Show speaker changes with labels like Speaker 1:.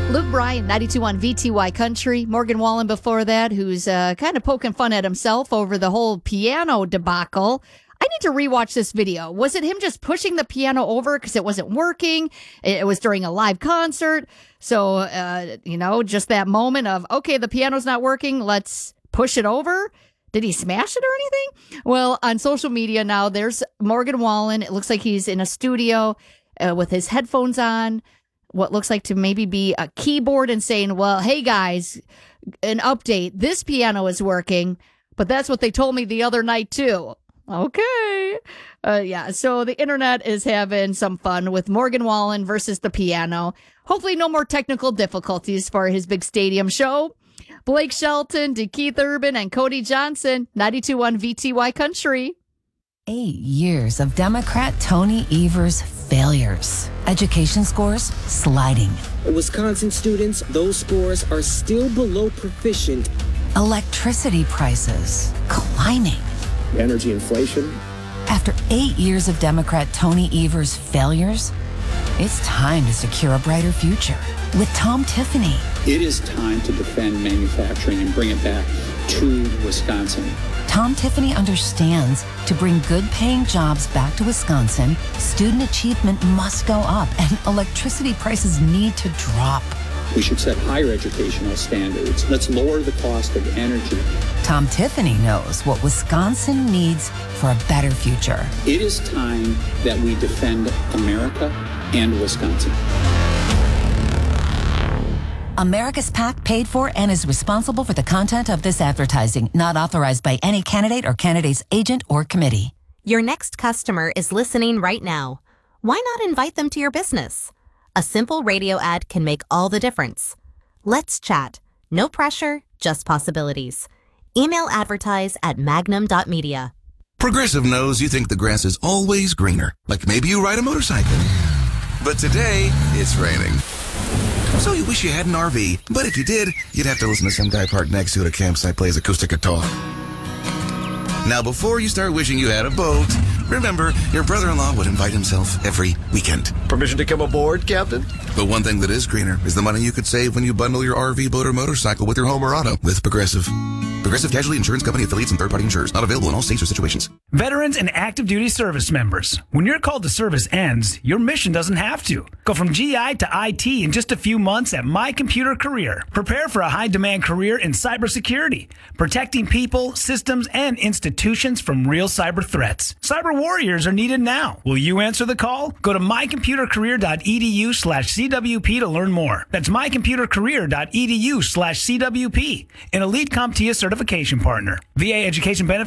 Speaker 1: Luke Bryan, 92 on VTY Country. Morgan Wallen before that, who's kind of poking fun at himself over the whole piano debacle. I need to rewatch this video. Was it him just pushing the piano over because it wasn't working? It was during a live concert. So, just that moment of, okay, the piano's not working. Let's push it over. Did he smash it or anything? Well, on social media now, there's Morgan Wallen. It looks like he's in a studio with his headphones on. What looks like to maybe be a keyboard and saying, well, hey guys, an update. This piano is working, but that's what they told me the other night too. Okay. So the internet is having some fun with Morgan Wallen versus the piano. Hopefully no more technical difficulties for his big stadium show. Blake Shelton, DeKeith Urban, and Cody Johnson, 92 on VTY Country.
Speaker 2: 8 years of Democrat Tony Evers' failures. Education scores sliding.
Speaker 3: Wisconsin students, those scores are still below proficient.
Speaker 2: Electricity prices climbing.
Speaker 4: Energy inflation.
Speaker 2: After 8 years of Democrat Tony Evers' failures, it's time to secure a brighter future with Tom Tiffany.
Speaker 5: It is time to defend manufacturing and bring it back to Wisconsin.
Speaker 2: Tom Tiffany understands to bring good-paying jobs back to Wisconsin, student achievement must go up and electricity prices need to drop.
Speaker 5: We should set higher educational standards. Let's lower the cost of energy.
Speaker 2: Tom Tiffany knows what Wisconsin needs for a better future.
Speaker 5: It is time that we defend America and Wisconsin.
Speaker 2: America's PAC paid for and is responsible for the content of this advertising, not authorized by any candidate or candidate's agent or committee.
Speaker 6: Your next customer is listening right now. Why not invite them to your business? A simple radio ad can make all the difference. Let's chat. No pressure, just possibilities. Email advertise@magnum.media.
Speaker 7: Progressive knows you think the grass is always greener, like maybe you ride a motorcycle. But today, it's raining. So you wish you had an RV, but if you did, you'd have to listen to some guy parked next to at a campsite plays acoustic guitar. Now, before you start wishing you had a boat, remember, your brother-in-law would invite himself every weekend.
Speaker 4: Permission to come aboard, Captain?
Speaker 7: But one thing that is greener is the money you could save when you bundle your RV, boat, or motorcycle with your home or auto with Progressive. Progressive Casualty Insurance Company affiliates and third-party insurers. Not available in all states or situations.
Speaker 8: Veterans and active duty service members. When your call to service ends, your mission doesn't have to. Go from GI to IT in just a few months at My Computer Career. Prepare for a high-demand career in cybersecurity, protecting people, systems, and institutions from real cyber threats. Cyber warriors are needed now. Will you answer the call? Go to mycomputercareer.edu/CWP to learn more. That's mycomputercareer.edu/CWP. An elite CompTIA certification partner. VA education benefits